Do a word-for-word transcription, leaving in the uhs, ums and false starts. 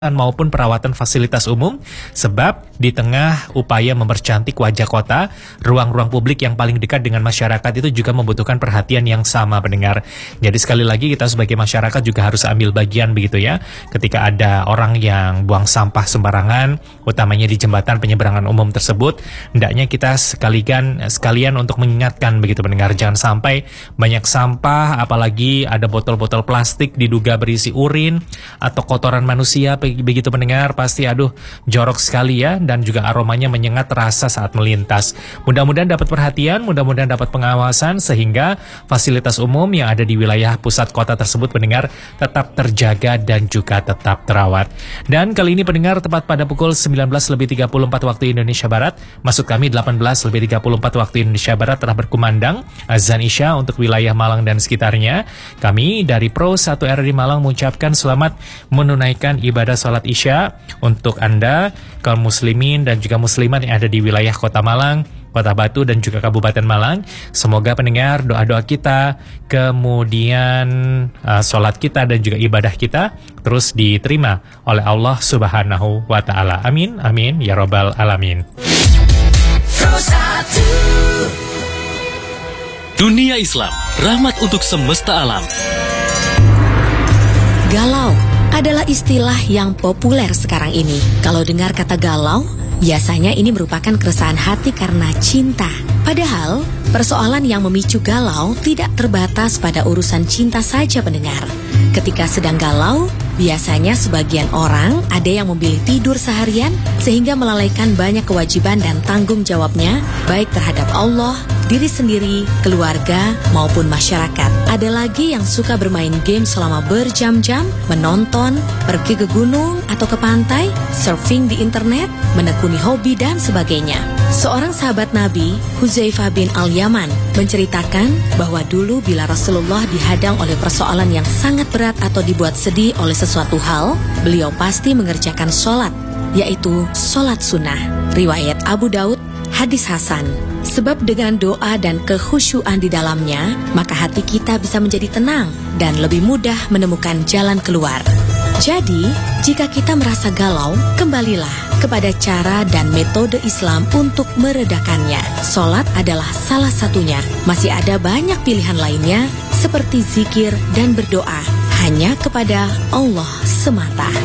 maupun perawatan fasilitas umum, sebab di tengah upaya mempercantik wajah kota, ruang-ruang publik yang paling dekat dengan masyarakat itu juga membutuhkan perhatian yang sama, pendengar. Jadi sekali lagi kita sebagai masyarakat juga harus ambil bagian begitu ya, ketika ada orang yang buang sampah sembarangan, utamanya di jembatan penyeberangan umum tersebut, hendaknya kita sekalian sekalian untuk mengingatkan begitu, pendengar, jangan sampai banyak sampah, apalagi ada botol-botol plastik diduga berisi urin atau kotoran manusia. Begitu pendengar, pasti aduh jorok sekali ya, dan juga aromanya menyengat rasa saat melintas. Mudah-mudahan dapat perhatian, mudah-mudahan dapat pengawasan, sehingga fasilitas umum yang ada di wilayah pusat kota tersebut, pendengar, tetap terjaga dan juga tetap terawat. Dan kali ini pendengar, tepat pada pukul sembilan belas lebih tiga puluh empat waktu Indonesia Barat, maksud kami delapan belas lebih tiga puluh empat waktu Indonesia Barat, telah berkumandang azan Isya untuk wilayah Malang dan sekitarnya. Kami dari Pro satu R R I Malang mengucapkan selamat menunaikan ibadah salat Isya untuk Anda, kaum muslimin dan juga muslimat yang ada di wilayah Kota Malang, Kota Batu dan juga Kabupaten Malang. Semoga pendengar doa-doa kita, kemudian uh, sholat kita dan juga ibadah kita terus diterima oleh Allah Subhanahu wa Ta'ala. Amin, amin, ya Rabbal Alamin. Dunia Islam, rahmat untuk semesta alam. Galau adalah istilah yang populer sekarang ini. Kalau dengar kata galau, biasanya ini merupakan keresahan hati karena cinta. Padahal, persoalan yang memicu galau tidak terbatas pada urusan cinta saja, pendengar. Ketika sedang galau, biasanya sebagian orang ada yang memilih tidur seharian sehingga melalaikan banyak kewajiban dan tanggung jawabnya, baik terhadap Allah, diri sendiri, keluarga, maupun masyarakat. Ada lagi yang suka bermain game selama berjam-jam, menonton, pergi ke gunung atau ke pantai, surfing di internet, menekuni hobi, dan sebagainya. Seorang sahabat Nabi, Hudzaifah bin Al-Yaman, menceritakan bahwa dulu bila Rasulullah dihadang oleh persoalan yang sangat berat atau dibuat sedih oleh sesuatu hal, beliau pasti mengerjakan sholat, yaitu sholat sunnah. Riwayat Abu Daud, hadis Hasan. Sebab dengan doa dan kekhusyuan di dalamnya, maka hati kita bisa menjadi tenang dan lebih mudah menemukan jalan keluar. Jadi, jika kita merasa galau, kembalilah kepada cara dan metode Islam untuk meredakannya. Sholat adalah salah satunya. Masih ada banyak pilihan lainnya, seperti zikir dan berdoa hanya kepada Allah semata.